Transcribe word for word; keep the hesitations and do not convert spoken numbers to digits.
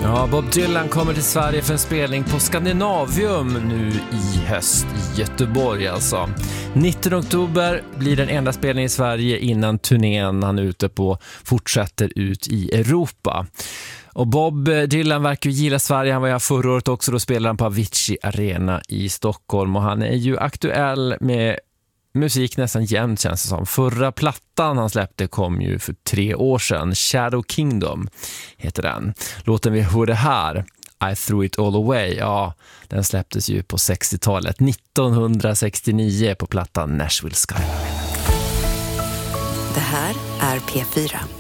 Ja, Bob Dylan kommer till Sverige för en spelning på Skandinavium nu i höst i Göteborg alltså. nittonde oktober blir den enda spelningen i Sverige innan turnén han är ute på fortsätter ut i Europa. Och Bob Dylan verkar ju gilla Sverige. Han var här förra året också, då spelade han på Avicii Arena i Stockholm. Och han är ju aktuell med musik nästan jämt, känns det som. Förra plattan han släppte kom ju för tre år sedan. Shadow Kingdom heter den. Låten vi hörde här, I Threw It All Away, ja, den släpptes ju på sextiotalet. nittonhundrasextionio på plattan Nashville Skyline. Det här är P fyra.